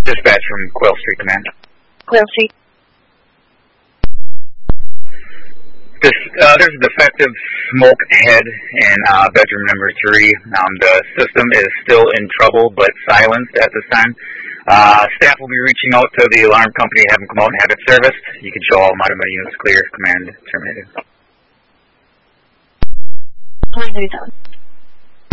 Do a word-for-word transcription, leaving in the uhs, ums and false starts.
Dispatch from Quail Street Command. Quail Street. This, uh, there's a defective smoke head in uh, bedroom number three. Um, the system is still in trouble, but silenced at this time. Uh, staff will be reaching out to the alarm company to have them come out and have it serviced. You can show all automated units clear. Command terminated. nine thirty-seven.